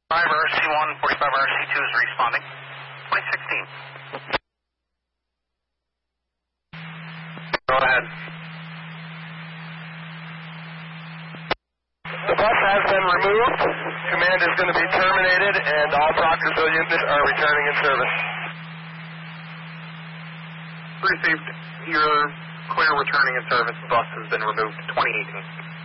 RC1, 45 RC2 is responding. 2016. Go ahead. The bus has been removed. Command is going to be terminated, and all Proctorsville units are returning in service. Received. You're clear returning in service. The bus has been removed. 2018.